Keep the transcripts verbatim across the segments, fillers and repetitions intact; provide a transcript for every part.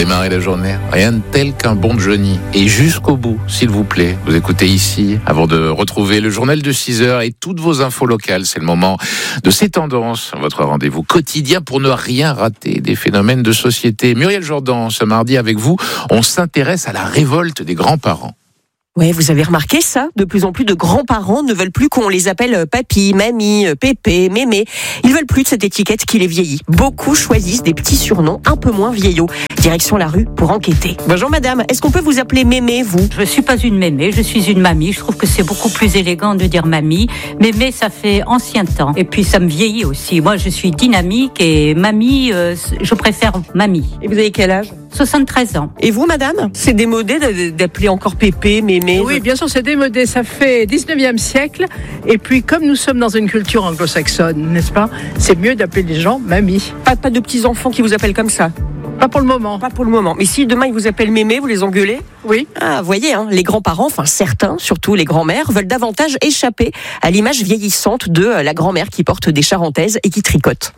démarrer la journée, rien de tel qu'un bon Johnny. Et jusqu'au bout, s'il vous plaît, vous écoutez ici, avant de retrouver le journal de six heures et toutes vos infos locales. C'est le moment de ces tendances, votre rendez-vous quotidien pour ne rien rater des phénomènes de société. Muriel Jourdan, ce mardi avec vous, on s'intéresse à la révolte des grands-parents. Ouais, vous avez remarqué ça? De plus en plus de grands-parents ne veulent plus qu'on les appelle papy, mamie, pépé, mémé. Ils veulent plus de cette étiquette qui les vieillit. Beaucoup choisissent des petits surnoms un peu moins vieillots. Direction la rue pour enquêter. Bonjour madame, est-ce qu'on peut vous appeler mémé, vous? Je suis pas une mémé, je suis une mamie. Je trouve que c'est beaucoup plus élégant de dire mamie. Mémé, ça fait ancien temps. Et puis ça me vieillit aussi. Moi, je suis dynamique et mamie, euh, je préfère mamie. Et vous avez quel âge? soixante-treize ans. Et vous madame? C'est démodé d'appeler encore pépé, mémé? Oui, bien sûr, c'est démodé. Ça fait dix-neuvième siècle. Et puis, comme nous sommes dans une culture anglo-saxonne, n'est-ce pas? C'est mieux d'appeler les gens mamie. Pas, pas de petits-enfants qui vous appellent comme ça? Pas pour le moment. Pas pour le moment. Mais si demain ils vous appellent mémé, vous les engueulez? Oui. Ah, vous voyez, hein, les grands-parents, enfin certains, surtout les grands-mères, veulent davantage échapper à l'image vieillissante de la grand-mère qui porte des charentaises et qui tricote.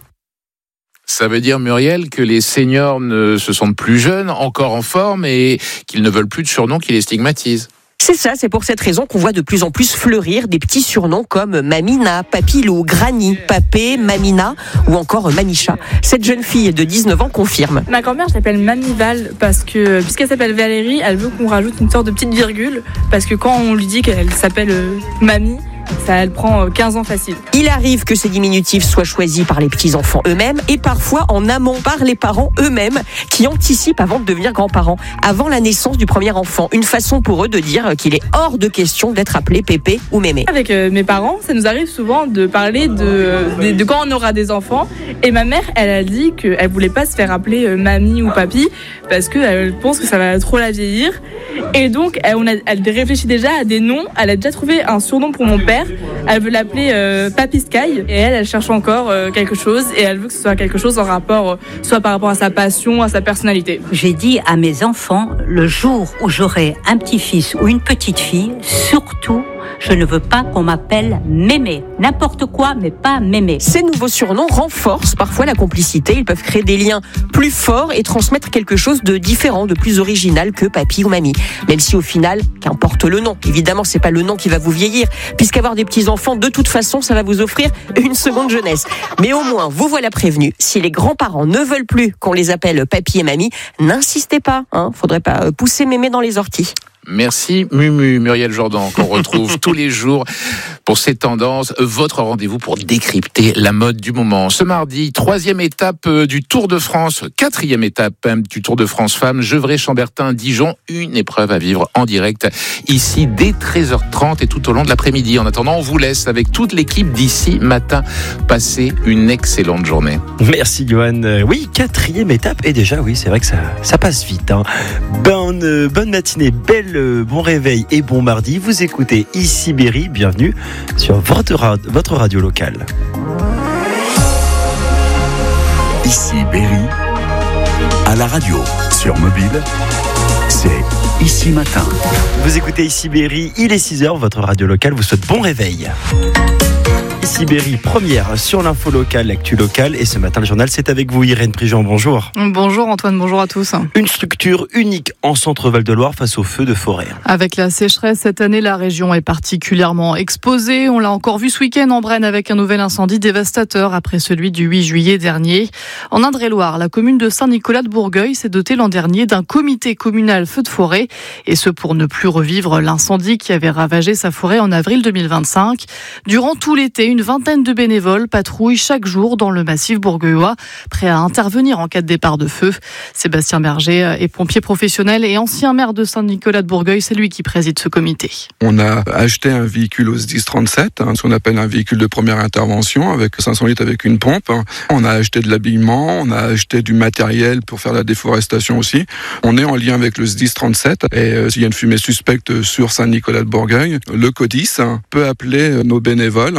Ça veut dire, Muriel, que les seniors ne se sentent plus jeunes, encore en forme, et qu'ils ne veulent plus de surnoms qui les stigmatisent. C'est ça, c'est pour cette raison qu'on voit de plus en plus fleurir des petits surnoms comme Mamina, Papilou, Granny, Papé, Mamina ou encore Mamicha. Cette jeune fille de dix-neuf ans confirme. Ma grand-mère, je l'appelle Mamie Val parce que, puisqu'elle s'appelle Valérie, elle veut qu'on rajoute une sorte de petite virgule parce que quand on lui dit qu'elle s'appelle euh, Mamie, ça, elle prend quinze ans facile. Il arrive que ces diminutifs soient choisis par les petits-enfants eux-mêmes et parfois en amont par les parents eux-mêmes qui anticipent avant de devenir grands-parents, avant la naissance du premier enfant. Une façon pour eux de dire qu'il est hors de question d'être appelé pépé ou mémé. Avec euh, mes parents, ça nous arrive souvent de parler de, de, de quand on aura des enfants. Et ma mère, elle a dit qu'elle voulait pas se faire appeler euh, mamie ou papy parce qu'elle pense que ça va trop la vieillir. Et donc, elle, on a, elle réfléchit déjà à des noms. Elle a déjà trouvé un surnom pour mon père. Elle veut l'appeler euh, Papy Sky et elle, elle cherche encore euh, quelque chose et elle veut que ce soit quelque chose en rapport, euh, soit par rapport à sa passion, à sa personnalité. J'ai dit à mes enfants, le jour où j'aurai un petit-fils ou une petite-fille, surtout, je ne veux pas qu'on m'appelle mémé. N'importe quoi, mais pas mémé. Ces nouveaux surnoms renforcent parfois la complicité. Ils peuvent créer des liens plus forts et transmettre quelque chose de différent, de plus original que papy ou mamie. Même si au final, qu'importe le nom. Évidemment, c'est pas le nom qui va vous vieillir, puisqu'avoir des petits-enfants, de toute façon, ça va vous offrir une seconde jeunesse. Mais au moins, vous voilà prévenus. Si les grands-parents ne veulent plus qu'on les appelle papy et mamie, n'insistez pas. Hein. Faudrait pas pousser mémé dans les orties. Merci Mumu, Muriel Jourdan, qu'on retrouve tous les jours pour ces tendances. Votre rendez-vous pour décrypter la mode du moment. Ce mardi, troisième étape du Tour de France, quatrième étape du Tour de France Femmes, Gevrey-Chambertin-Dijon, une épreuve à vivre en direct ici dès treize heures trente et tout au long de l'après-midi. En attendant, on vous laisse avec toute l'équipe d'ici matin. Passez une excellente journée. Merci Johan. Oui, quatrième étape et déjà, oui, c'est vrai que ça, ça passe vite. Hein. Bonne, bonne matinée, belle bon réveil et bon mardi. Vous écoutez Ici Berry, bienvenue sur votre, votre radio locale. Ici Berry, à la radio, sur mobile, c'est Ici Matin. Vous écoutez Ici Berry, il est six heures, votre radio locale vous souhaite bon réveil. Ici Berry, première sur l'info locale, l'actu locale. Et ce matin, le journal, c'est avec vous, Irène Prigent. Bonjour. Bonjour Antoine, bonjour à tous. Une structure unique en centre Val-de-Loire face aux feux de forêt. Avec la sécheresse, cette année, la région est particulièrement exposée. On l'a encore vu ce week-end en Brenne avec un nouvel incendie dévastateur après celui du huit juillet dernier. En Indre-et-Loire, la commune de Saint-Nicolas-de-Bourgueil s'est dotée l'an dernier d'un comité communal feu de forêt. Et ce pour ne plus revivre l'incendie qui avait ravagé sa forêt en avril deux mille vingt-cinq. Durant tout l'été, une vingtaine de bénévoles patrouillent chaque jour dans le massif bourgueillois, prêts à intervenir en cas de départ de feu. Sébastien Berger est pompier professionnel et ancien maire de Saint-Nicolas-de-Bourgueil. C'est lui qui préside ce comité. On a acheté un véhicule au S dix trente-sept, hein, ce qu'on appelle un véhicule de première intervention, avec cinq cents litres avec une pompe. On a acheté de l'habillement, on a acheté du matériel pour faire la déforestation aussi. On est en lien avec le S dix trente-sept et euh, s'il y a une fumée suspecte sur Saint-Nicolas-de-Bourgueil, le CODIS hein, peut appeler nos bénévoles et on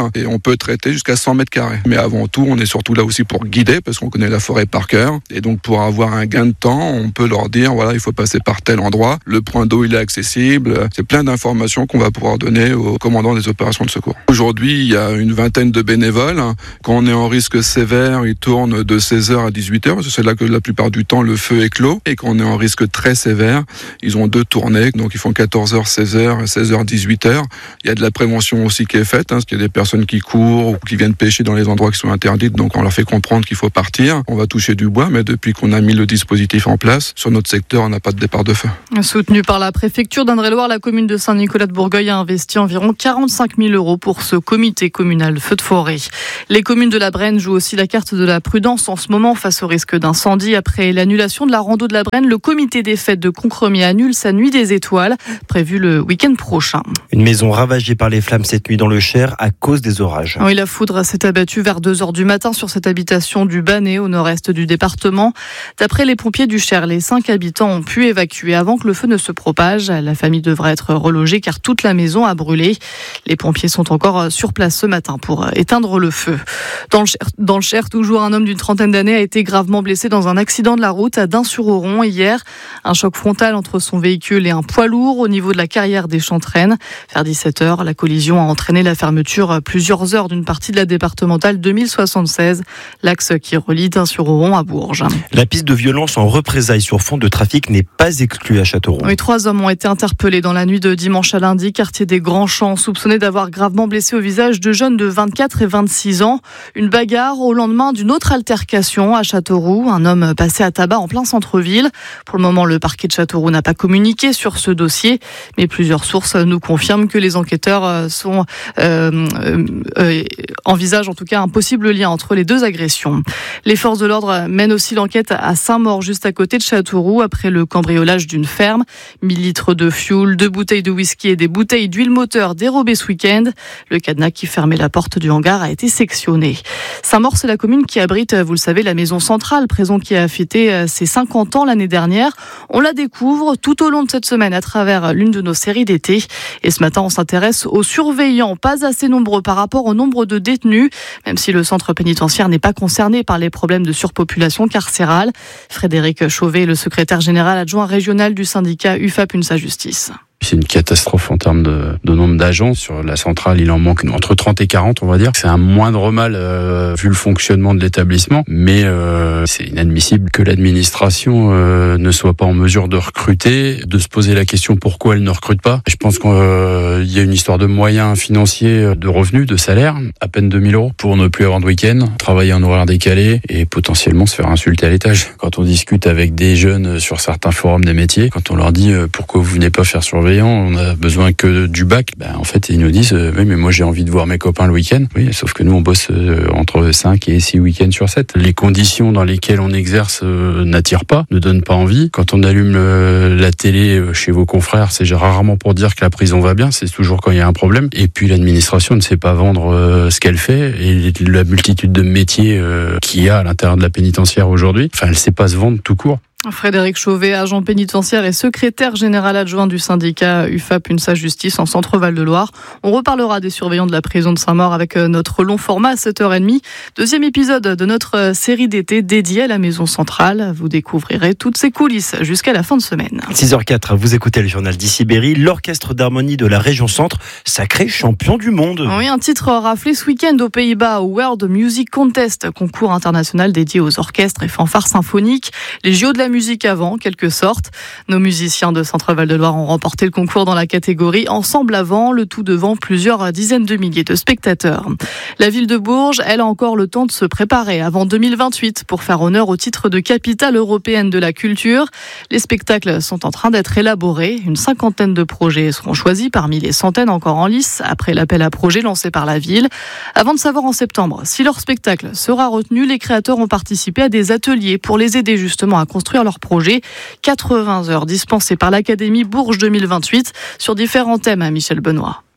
peut traiter jusqu'à cent mètres carrés. Mais avant tout, on est surtout là aussi pour guider, parce qu'on connaît la forêt par cœur. Et donc, pour avoir un gain de temps, on peut leur dire, voilà, il faut passer par tel endroit, le point d'eau, il est accessible. C'est plein d'informations qu'on va pouvoir donner aux commandants des opérations de secours. Aujourd'hui, il y a une vingtaine de bénévoles. Quand on est en risque sévère, ils tournent de seize heures à dix-huit heures, parce que c'est là que la plupart du temps, le feu est clos. Et quand on est en risque très sévère, ils ont deux tournées, donc ils font quatorze heures, seize heures et seize heures, dix-huit heures. Il y a de la prévention aussi qui est faite, hein, parce qu'il y a des personnes qui courent ou qui viennent pêcher dans les endroits qui sont interdits, donc on leur fait comprendre qu'il faut partir. On va toucher du bois, mais depuis qu'on a mis le dispositif en place, sur notre secteur, on n'a pas de départ de feu. Soutenu par la préfecture d'Indre-et-Loire, la commune de Saint-Nicolas-de-Bourgueil a investi environ quarante-cinq mille euros pour ce comité communal feu de forêt. Les communes de la Brenne jouent aussi la carte de la prudence en ce moment face au risque d'incendie. Après l'annulation de la rando de la Brenne, le comité des fêtes de Concremier annule sa nuit des étoiles, prévue le week-end prochain. Une maison ravagée par les flammes cette nuit dans le Cher à cause des orages. Oui, la foudre s'est abattue vers deux heures du matin sur cette habitation du Bannet au nord-est du département. D'après les pompiers du Cher, les cinq habitants ont pu évacuer avant que le feu ne se propage. La famille devrait être relogée car toute la maison a brûlé. Les pompiers sont encore sur place ce matin pour éteindre le feu. Dans le Cher, dans le Cher toujours un homme d'une trentaine d'années a été gravement blessé dans un accident de la route à Dun-sur-Oron hier. Un choc frontal entre son véhicule et un poids lourd au niveau de la carrière des Chantraines. Vers dix-sept heures, la collision a entraîné la fermeture plusieurs heures d'une partie de la départementale deux mille soixante-seize, l'axe qui relie Dun-sur-Oron à Bourges. La piste de violence en représailles sur fond de trafic n'est pas exclue à Châteauroux. Oui, trois hommes ont été interpellés dans la nuit de dimanche à lundi, quartier des Grands Champs, soupçonnés d'avoir gravement blessé au visage deux jeunes de vingt-quatre et vingt-six ans. Une bagarre au lendemain d'une autre altercation à Châteauroux. Un homme passé à tabac en plein centre-ville. Pour le moment, le parquet de Châteauroux n'a pas communiqué sur ce dossier, mais plusieurs sources nous confirment que les enquêteurs sont, euh, euh, envisagent en tout cas un possible lien entre les deux agressions. Les forces de l'ordre mènent aussi l'enquête à Saint-Maur, juste à côté de Châteauroux, après le cambriolage d'une ferme. mille litres de fioul, deux bouteilles de whisky et des bouteilles d'huile moteur dérobées ce week-end. Le cadenas qui fermait la porte du hangar a été sectionné. Saint-Maur, c'est la commune qui abrite, vous le savez, la maison centrale, Présent qui a fêté ses cinquante ans l'année dernière. On la découvre tout au long de cette semaine à travers l'une de nos séries d'été. Et ce matin, on s'intéresse aux surveillants, pas assez nombreux par rapport au nombre de détenus, même si le centre pénitentiaire n'est pas concerné par les problèmes de surpopulation carcérale. Frédéric Chauvet, le secrétaire général adjoint régional du syndicat U F A P UNSA Justice. C'est une catastrophe en termes de, de nombre d'agents. Sur la centrale, il en manque entre trente et quarante, on va dire. C'est un moindre mal euh, vu le fonctionnement de l'établissement. Mais euh, c'est inadmissible que l'administration euh, ne soit pas en mesure de recruter, de se poser la question pourquoi elle ne recrute pas. Je pense qu'il euh, y a une histoire de moyens financiers, de revenus, de salaire, à peine deux mille euros pour ne plus avoir de week-end, travailler en horaire décalé et potentiellement se faire insulter à l'étage. Quand on discute avec des jeunes sur certains forums des métiers, quand on leur dit euh, pourquoi vous venez pas faire surveillant, on a besoin que du bac. Ben, en fait, ils nous disent, euh, oui, mais moi j'ai envie de voir mes copains le week-end. Oui, sauf que nous, on bosse euh, entre cinq et six week-ends sur sept. Les conditions dans lesquelles on exerce euh, n'attirent pas, ne donnent pas envie. Quand on allume euh, la télé euh, chez vos confrères, c'est rarement pour dire que la prison va bien, c'est toujours quand il y a un problème. Et puis l'administration ne sait pas vendre euh, ce qu'elle fait. Et la multitude de métiers euh, qu'il y a à l'intérieur de la pénitentiaire aujourd'hui, enfin, elle ne sait pas se vendre tout court. Frédéric Chauvet, agent pénitentiaire et secrétaire général adjoint du syndicat U F A P UNSA Justice en Centre-Val de Loire. On reparlera des surveillants de la prison de Saint-Maur avec notre long format à sept heures trente. Deuxième épisode de notre série d'été dédiée à la maison centrale. Vous découvrirez toutes ses coulisses jusqu'à la fin de semaine. six heures quatre, vous écoutez le journal d'Ici Berry. L'orchestre d'harmonie de la région Centre, sacré champion du monde. Oui, un titre raflé ce week-end aux Pays-Bas au World Music Contest, concours international dédié aux orchestres et fanfares symphoniques. Les J O de la musique avant, en quelque sorte. Nos musiciens de Centre-Val de Loire ont remporté le concours dans la catégorie Ensemble avant, le tout devant plusieurs dizaines de milliers de spectateurs. La ville de Bourges, elle a encore le temps de se préparer avant deux mille vingt-huit pour faire honneur au titre de capitale européenne de la culture. Les spectacles sont en train d'être élaborés. Une cinquantaine de projets seront choisis parmi les centaines encore en lice après l'appel à projets lancé par la ville. Avant de savoir en septembre si leur spectacle sera retenu, les créateurs ont participé à des ateliers pour les aider justement à construire leur projet. quatre-vingts heures dispensées par l'Académie Bourges deux mille vingt-huit sur différents thèmes à Michel Benoît.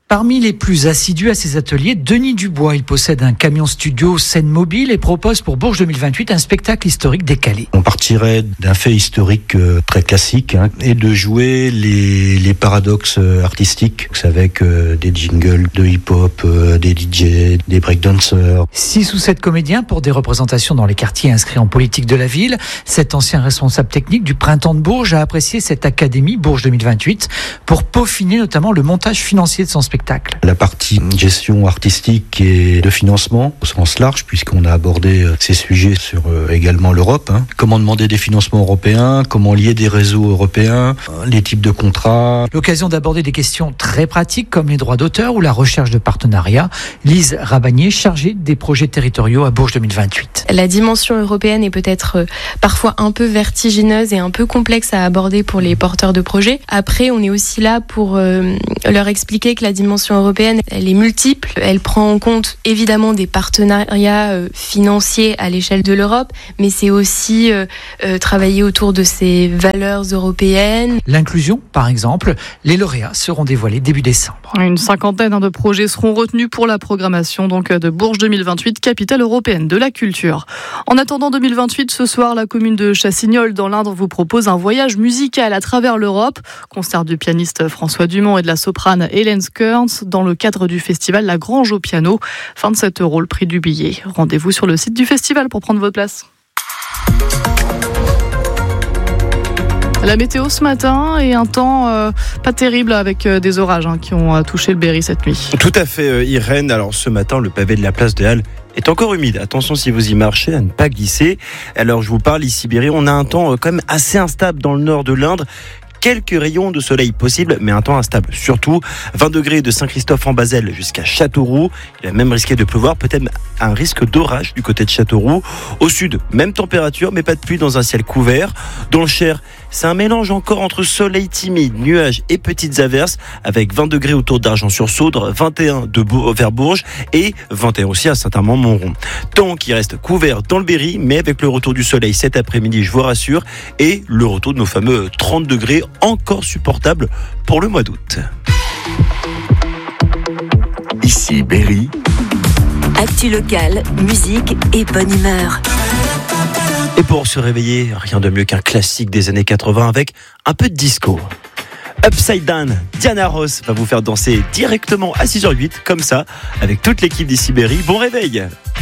Parmi les plus assidus à ces ateliers, Denis Dubois. Il possède un camion studio scène mobile et propose pour Bourges deux mille vingt-huit un spectacle historique décalé. On partirait d'un fait historique euh, très classique hein, et de jouer les, les paradoxes euh, artistiques avec euh, des jingles de hip-hop, euh, des D J, des breakdancers. Six ou sept comédiens pour des représentations dans les quartiers inscrits en politique de la ville. Cet ancien responsable technique du Printemps de Bourges a apprécié cette académie Bourges deux mille vingt-huit pour peaufiner notamment le montage financier de son spectacle. La partie gestion artistique et de financement au sens large, puisqu'on a abordé ces sujets sur euh, également l'Europe. Hein. Comment demander des financements européens, comment lier des réseaux européens, les types de contrats. L'occasion d'aborder des questions très pratiques comme les droits d'auteur ou la recherche de partenariats. Lise Rabagnier, chargée des projets territoriaux à Bourges deux mille vingt-huit. La dimension européenne est peut-être parfois un peu vertigineuse et un peu complexe à aborder pour les porteurs de projets. Après, on est aussi là pour euh, leur expliquer que la dimension européenne, elle est multiple. Elle prend en compte évidemment des partenariats euh, financiers à l'échelle de l'Europe, mais c'est aussi euh, euh, travailler autour de ces valeurs européennes. L'inclusion, par exemple, les lauréats seront dévoilés début décembre. Une cinquantaine de projets seront retenus pour la programmation donc de Bourges deux mille vingt-huit, capitale européenne de la culture. En attendant deux mille vingt-huit, ce soir, la commune de Chassignol dans l'Indre vous propose un voyage musical à travers l'Europe. Concert du pianiste François Dumont et de la soprane Hélène Kearns dans le cadre du festival La Grange au piano. vingt-sept euros le prix du billet. Rendez-vous sur le site du festival pour prendre votre place. La météo ce matin et un temps euh, pas terrible avec euh, des orages hein, qui ont euh, touché le Berry cette nuit. Tout à fait, euh, Irène. Alors ce matin, le pavé de la place des Halles est encore humide. Attention si vous y marchez à ne pas glisser. Alors je vous parle ici, Berry, on a un temps euh, quand même assez instable dans le nord de l'Indre. Quelques rayons de soleil possibles, mais un temps instable. Surtout, vingt degrés de Saint-Christophe-en-Bazelle jusqu'à Châteauroux. Il a même risqué de pleuvoir, peut-être un risque d'orage du côté de Châteauroux. Au sud, même température, mais pas de pluie dans un ciel couvert. Dans le Cher, c'est un mélange encore entre soleil timide, nuages et petites averses, avec vingt degrés autour d'Argent-sur-Saudre, vingt et un de Bourg, vers Bourges et vingt et un aussi à Saint-Amand-Montrond. Temps qui reste couvert dans le Berry, mais avec le retour du soleil cet après-midi, je vous rassure, et le retour de nos fameux trente degrés encore supportable pour le mois d'août. Ici Berry. Actu locale, musique et bonne humeur. Et pour se réveiller, rien de mieux qu'un classique des années quatre-vingts avec un peu de disco. Upside Down, Diana Ross va vous faire danser directement à six heures huit, comme ça, avec toute l'équipe d'Ici Berry. Bon réveil!